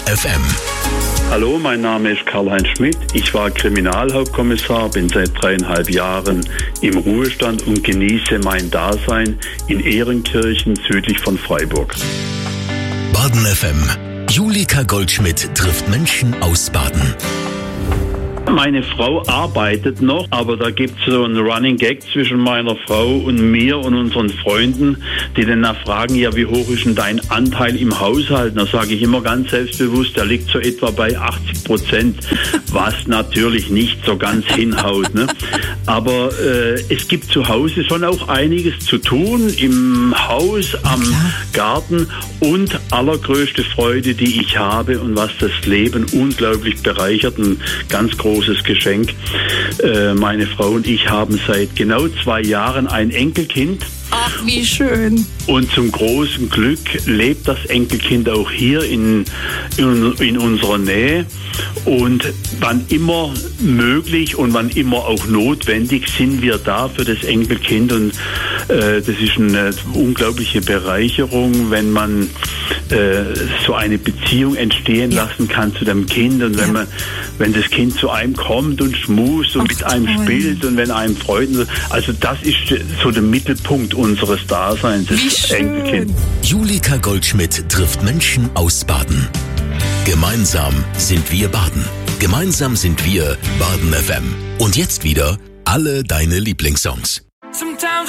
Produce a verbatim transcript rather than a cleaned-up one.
F M. Hallo, mein Name ist Karl-Heinz Schmidt. Ich war Kriminalhauptkommissar, bin seit dreieinhalb Jahren im Ruhestand und genieße mein Dasein in Ehrenkirchen südlich von Freiburg. Baden F M. Julika Goldschmidt trifft Menschen aus Baden. Meine Frau arbeitet noch, aber da gibt es so einen Running Gag zwischen meiner Frau und mir und unseren Freunden, die dann nachfragen, ja, wie hoch ist denn dein Anteil im Haushalt? Da sage ich immer ganz selbstbewusst, der liegt so etwa bei achtzig Prozent, was natürlich nicht so ganz hinhaut. Ne? Aber äh, es gibt zu Hause schon auch einiges zu tun, im Haus, am Garten, und allergrößte Freude, die ich habe und was das Leben unglaublich bereichert, ein ganz großes Geschenk. Äh, meine Frau und ich haben seit genau zwei Jahren ein Enkelkind. Ach, wie schön. Und zum großen Glück lebt das Enkelkind auch hier in, in, in unserer Nähe. Und wann immer möglich und wann immer auch notwendig sind wir da für das Enkelkind. Und äh, das ist eine unglaubliche Bereicherung, wenn man äh, so eine Beziehung entstehen ja. lassen kann zu dem Kind. Und wenn ja. man, wenn das Kind zu einem kommt und schmust und Ach, mit einem toll. spielt und wenn einem Freuden. Also das ist so der Mittelpunkt unseres Daseins, das Enkelkind. Julika Goldschmidt trifft Menschen aus Baden. Gemeinsam sind wir Baden. Gemeinsam sind wir Baden F M. Und jetzt wieder alle deine Lieblingssongs. Sometimes